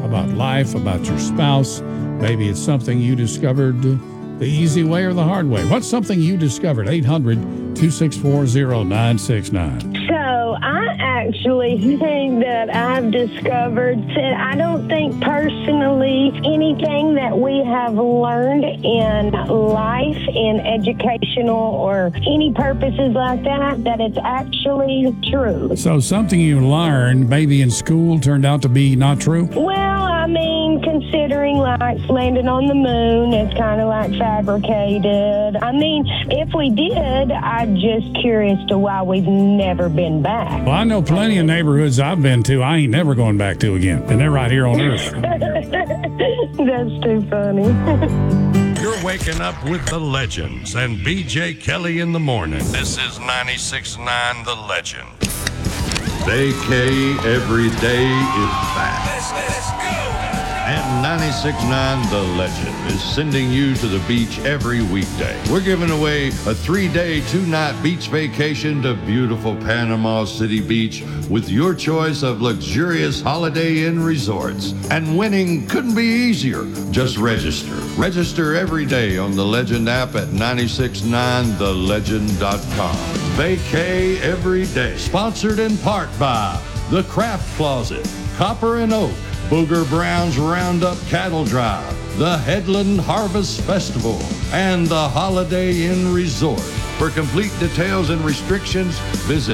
about life, about your spouse. Maybe it's something you discovered the easy way or the hard way. What's something you discovered? 800-264-0969. So I actually think that I've discovered that I don't think personally anything that we have learned in life, in educational or any purposes like that, that it's actually true. So something you learned maybe in school turned out to be not true? Well, I mean, considering like landing on the moon, it's kind of like fabricated. I mean, if we did, I'm just curious to why we've never been back. Well, I know plenty of neighborhoods I've been to I ain't never going back to again. And they're right here on Earth. That's too funny. You're waking up with the legends and BJ Kelly in the morning. This is 96.9 The Legend. Vacay every day is back. Let's go. And 96.9 The Legend is sending you to the beach every weekday. We're giving away a 3-day, 2-night beach vacation to beautiful Panama City Beach with your choice of luxurious Holiday Inn resorts. And winning couldn't be easier. Just register. Register every day on the Legend app at 969thelegend.com. Vacay every day. Sponsored in part by The Craft Closet, Copper and Oak, Booger Brown's Roundup Cattle Drive, the Headland Harvest Festival, and the Holiday Inn Resort. For complete details and restrictions, visit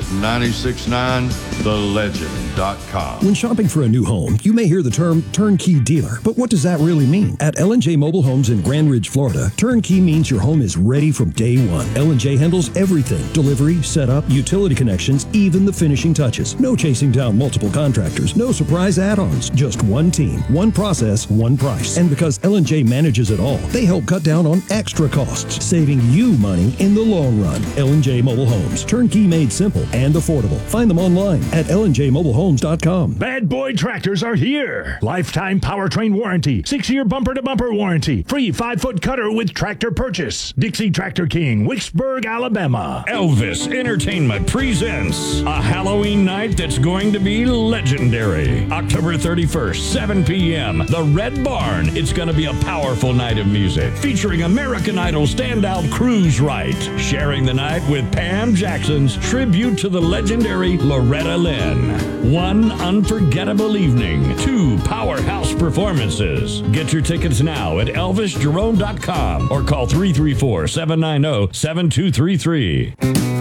969thelegend.com. When shopping for a new home, you may hear the term turnkey dealer, but what does that really mean? At L&J Mobile Homes in Grand Ridge, Florida, turnkey means your home is ready from day one. L&J handles everything: delivery, setup, utility connections, even the finishing touches. No chasing down multiple contractors, no surprise add-ons, just one team, one process, one price. And because L&J manages it all, they help cut down on extra costs, saving you money in the long run. L&J Mobile Homes, turnkey made simple and affordable. Find them online at LNJMobileHomes.com. Bad Boy Tractors are here. Lifetime powertrain warranty, 6-year bumper-to-bumper warranty, free 5-foot cutter with tractor purchase. Dixie Tractor King, Wicksburg, Alabama. Elvis Entertainment presents a Halloween night that's going to be legendary. October 31st, 7 p.m., the Red Barn. It's going to be a powerful night of music featuring American Idol standout Cruise Right, sharing the night with Pam Jackson's tribute to the legendary Loretta Lynn. One unforgettable evening, 2 powerhouse performances. Get your tickets now at ElvisJerome.com or call 334-790-7233.